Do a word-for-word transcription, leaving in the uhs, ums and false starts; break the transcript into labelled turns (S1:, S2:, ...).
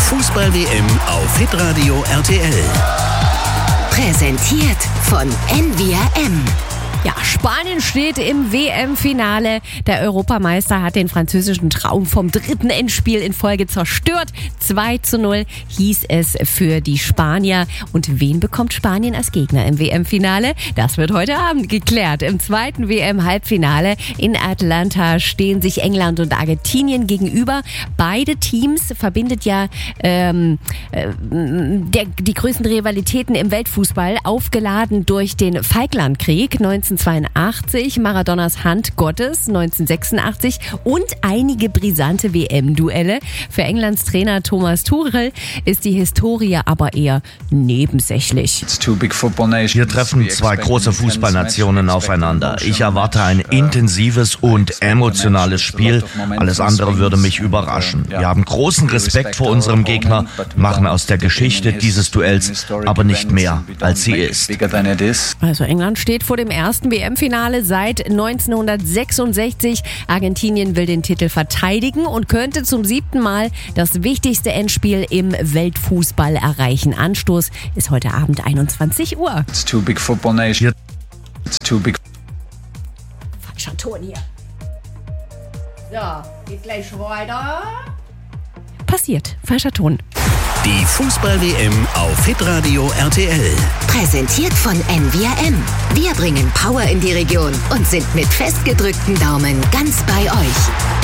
S1: Fußball-W M auf Hitradio R T L.
S2: Präsentiert von N V R M.
S3: Ja, Spanien steht im W M-Finale. Der Europameister hat den französischen Traum vom dritten Endspiel in Folge zerstört. zwei zu null hieß es für die Spanier. Und wen bekommt Spanien als Gegner im W M-Finale? Das wird heute Abend geklärt. Im zweiten W M-Halbfinale in Atlanta stehen sich England und Argentinien gegenüber. Beide Teams verbindet ja ähm, äh, der, die größten Rivalitäten im Weltfußball, aufgeladen durch den Falklandkrieg neunzehnhundertzweiundachtzig, Maradonas Hand Gottes neunzehnhundertsechsundachtzig und einige brisante W M-Duelle. Für Englands Trainer Thomas Tuchel ist die Historie aber eher nebensächlich.
S4: Hier treffen zwei große Fußballnationen aufeinander. Ich erwarte ein intensives und emotionales Spiel. Alles andere würde mich überraschen. Wir haben großen Respekt vor unserem Gegner, machen aus der Geschichte dieses Duells aber nicht mehr, als sie ist.
S3: Also England steht vor dem ersten W M-Finale seit neunzehnhundertsechsundsechzig. Argentinien will den Titel verteidigen und könnte zum siebten Mal das wichtigste Endspiel im Weltfußball erreichen. Anstoß ist heute Abend einundzwanzig Uhr.
S4: It's too big football nation. It's too big.
S3: Falscher Ton hier. So, geht gleich weiter. Passiert. Falscher Ton.
S1: Die Fußball-W M auf Hitradio R T L.
S2: Präsentiert von N V R M. Wir bringen Power in die Region und sind mit festgedrückten Daumen ganz bei euch.